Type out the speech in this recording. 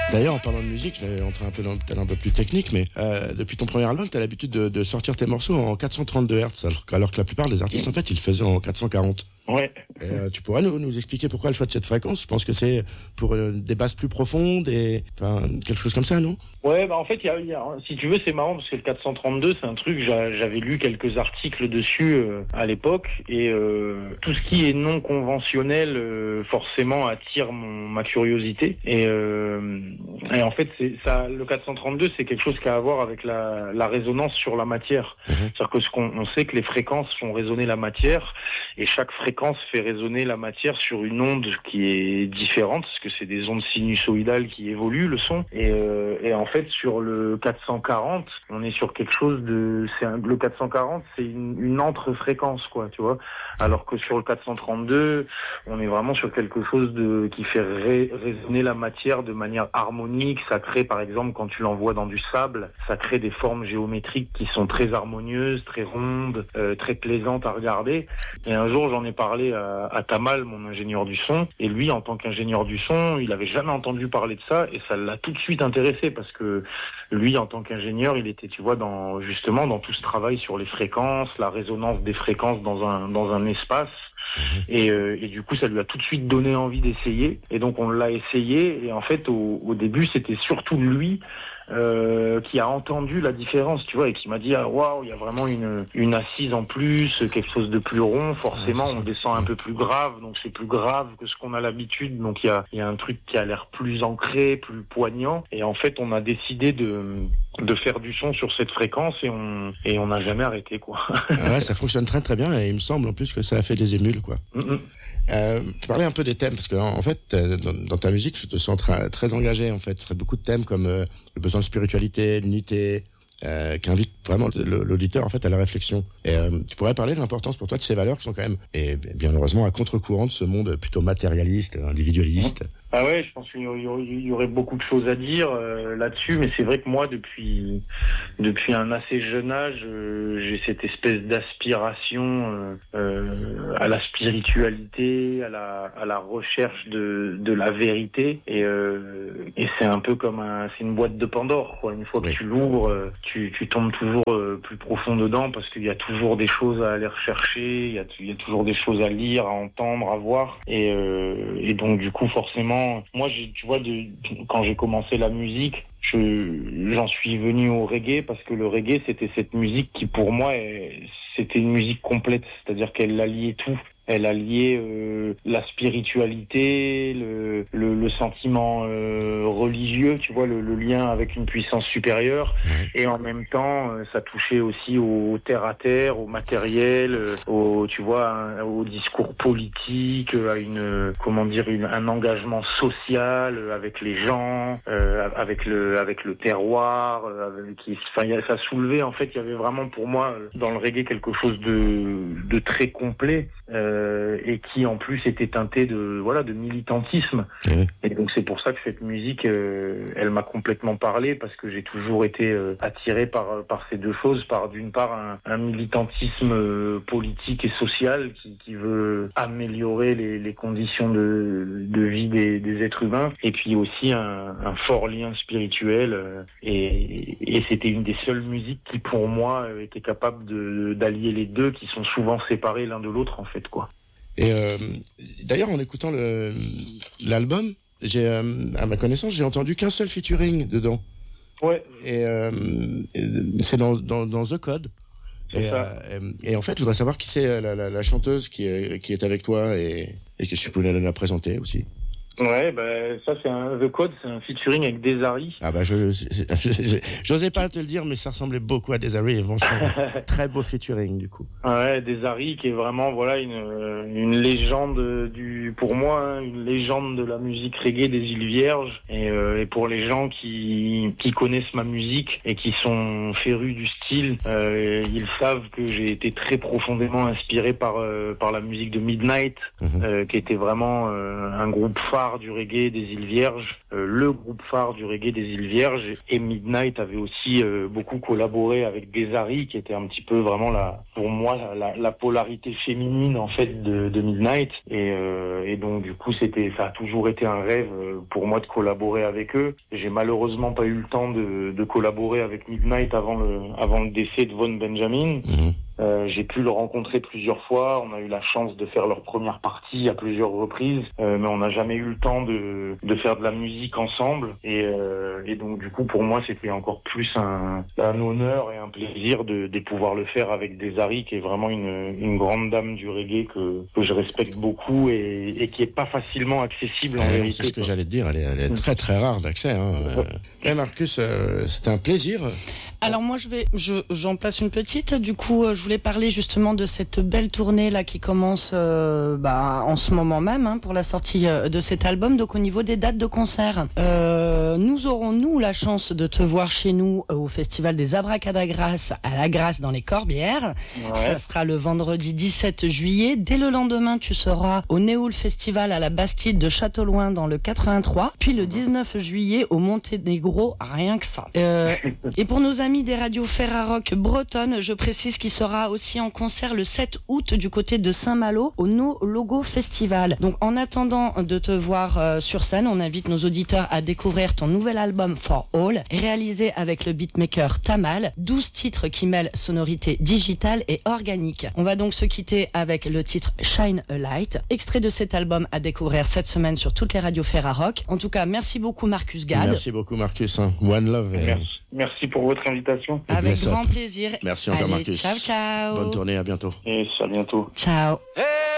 D'ailleurs, en parlant de musique, je vais entrer peut-être un peu plus technique, mais depuis ton premier album, tu as l'habitude de sortir tes morceaux en 432 Hz, alors que la plupart des artistes, en fait, ils le faisaient en 440. Ouais. Tu pourrais nous expliquer pourquoi le choix de cette fréquence? Je pense que c'est pour des basses plus profondes et quelque chose comme ça, non? Ouais, en fait, si tu veux, c'est marrant parce que le 432, c'est un truc, j'avais lu quelques articles dessus à l'époque et tout ce qui est non conventionnel, forcément, attire ma curiosité. Et en fait, le 432, c'est quelque chose qui a à voir avec la résonance sur la matière. C'est-à-dire que on sait que les fréquences font résonner la matière et chaque fréquence fait résonner la matière sur une onde qui est différente, parce que c'est des ondes sinusoïdales qui évoluent, le son. Et en fait, sur le 440, on est sur quelque chose le 440, c'est une entre-fréquence, quoi, tu vois. Alors que sur le 432, on est vraiment sur quelque chose qui fait résonner la matière de manière harmonique. Ça crée, par exemple, quand tu l'envoies dans du sable, ça crée des formes géométriques qui sont très harmonieuses, très rondes, très plaisantes à regarder. Et un jour, j'en ai parlé à Tamal, mon ingénieur du son, et lui, en tant qu'ingénieur du son, il avait jamais entendu parler de ça, et ça l'a tout de suite intéressé, parce que lui, en tant qu'ingénieur, il était, tu vois, justement dans tout ce travail sur les fréquences, la résonance des fréquences dans un espace. Et du coup, ça lui a tout de suite donné envie d'essayer. Et donc, on l'a essayé. Et en fait, au début, c'était surtout lui qui a entendu la différence, tu vois, et qui m'a dit waouh, il y a vraiment une assise en plus, quelque chose de plus rond. Forcément, on descend un peu plus grave, donc c'est plus grave que ce qu'on a l'habitude. Donc il y a un truc qui a l'air plus ancré, plus poignant. Et en fait, on a décidé de faire du son sur cette fréquence et on n'a jamais arrêté, quoi. Ouais, ça fonctionne très très bien et il me semble en plus que ça a fait des émules, quoi. Tu parlais un peu des thèmes parce que en fait dans ta musique je te sens très engagé, en fait, très beaucoup de thèmes comme le besoin de spiritualité, l'unité, qui invite vraiment l'auditeur en fait à la réflexion. Et tu pourrais parler de l'importance pour toi de ces valeurs qui sont quand même, et bien heureusement, à contre-courant de ce monde plutôt matérialiste, individualiste. Ah ouais, je pense qu'il y aurait beaucoup de choses à dire là-dessus, mais c'est vrai que moi, depuis un assez jeune âge, j'ai cette espèce d'aspiration à la spiritualité, à la recherche de la vérité, et c'est un peu comme c'est une boîte de Pandore, quoi. Une fois que tu l'ouvres, tu tombes toujours plus profond dedans, parce qu'il y a toujours des choses à aller rechercher, il y a toujours des choses à lire, à entendre, à voir, et donc du coup forcément, moi, tu vois, quand j'ai commencé la musique, j'en suis venu au reggae parce que le reggae, c'était cette musique qui, pour moi, c'était une musique complète, c'est-à-dire qu'elle alliait tout. Elle alliait la spiritualité, le sentiment religieux, tu vois, le lien avec une puissance supérieure, et en même temps, ça touchait aussi au terre à terre, au matériel, tu vois, au discours politique, à un engagement social avec les gens, avec le terroir, ça soulevait, en fait, il y avait vraiment pour moi dans le reggae quelque chose de très complet. Et qui en plus était teinté de militantisme. Et donc c'est pour ça que cette musique elle m'a complètement parlé, parce que j'ai toujours été attiré par ces deux choses, d'une part un militantisme politique et social qui veut améliorer les conditions de vie des êtres humains, et puis aussi un fort lien spirituel, et c'était une des seules musiques qui pour moi était capable d'allier les deux, qui sont souvent séparés l'un de l'autre, en fait, quoi. Et d'ailleurs, en écoutant l'album, à ma connaissance, j'ai entendu qu'un seul featuring dedans. Ouais. Et c'est dans The Code. Et en fait, je voudrais savoir qui c'est la chanteuse qui est avec toi, et que tu peux la présenter aussi. Ouais, ça c'est The Code, c'est un featuring avec Desari. Ah j'osais pas te le dire, mais ça ressemblait beaucoup à Desari, et franchement, très beau featuring du coup. Ouais, Desari qui est vraiment une légende pour moi, une légende de la musique reggae des îles Vierges, et pour les gens qui connaissent ma musique et qui sont férus du style, ils savent que j'ai été très profondément inspiré par la musique de Midnight, qui était vraiment un groupe phare phare du reggae des îles Vierges, le groupe phare du reggae des îles Vierges, et Midnight avait aussi beaucoup collaboré avec Desari, qui était un petit peu vraiment pour moi la polarité féminine en fait de Midnight, et donc du coup ça a toujours été un rêve pour moi de collaborer avec eux. J'ai malheureusement pas eu le temps de collaborer avec Midnight avant le décès de Vaughn Benjamin. J'ai pu le rencontrer plusieurs fois, on a eu la chance de faire leur première partie à plusieurs reprises, mais on n'a jamais eu le temps de faire de la musique ensemble, et donc du coup pour moi c'était encore plus un honneur et un plaisir de pouvoir le faire avec Desari, qui est vraiment une grande dame du reggae que je respecte beaucoup et qui est pas facilement accessible en vérité. C'est ce que j'allais te dire, elle est très très rare d'accès. Marcus, c'était un plaisir. Alors moi j'en place une petite. Du coup je voulais parler justement de cette belle tournée là qui commence en ce moment même pour la sortie de cet album. Donc au niveau des dates de concert, nous aurons la chance de te voir chez nous au festival des Abracadagras à la Grasse dans les Corbières. Ouais. Ça sera le vendredi 17 juillet. Dès le lendemain tu seras au Néoul Festival à la Bastide de Châteauloin dans le 83. Puis le 19 juillet au Monténégro, rien que ça. Et pour nos amis des radios Ferrarock bretonnes, je précise qu'il sera aussi en concert le 7 août du côté de Saint-Malo au No Logo Festival. Donc en attendant de te voir sur scène, on invite nos auditeurs à découvrir ton nouvel album For All, réalisé avec le beatmaker Tamal, 12 titres qui mêlent sonorité digitale et organique. On va donc se quitter avec le titre Shine a Light, extrait de cet album à découvrir cette semaine sur toutes les radios Ferrarock. En tout cas, merci beaucoup Marcus Gad. Merci beaucoup Marcus. One love. Merci pour votre invitation. Avec grand plaisir. Merci encore. Allez, Marcus. Ciao, ciao. Bonne tournée, à bientôt. Et à bientôt. Ciao.